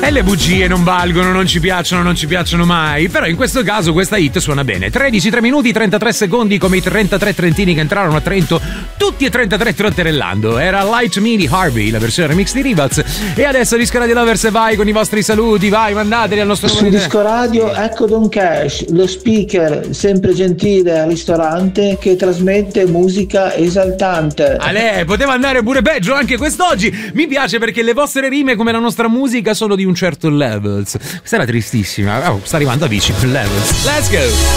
E le bugie non valgono, non ci piacciono mai. Però in questo caso questa hit suona bene. 13, 3 minuti, 33 secondi, come i 33 trentini che entrarono a Trento, tutti e 33 trotterellando. Era Light Me di Harvey, la versione remix di Rivals. E adesso Disco Radio Lovers, vai con i vostri saluti, vai, mandateli al nostro numero. Su Disco Radio, ecco Don Cash, lo speaker sempre gentile al ristorante che trasmette musica esaltante. Ale, poteva andare pure peggio anche quest'oggi. Mi piace perché le vostre rime, come la nostra musica, sono di un certo levels. Questa era tristissima. Oh, sta arrivando a Avicii Levels. Let's go.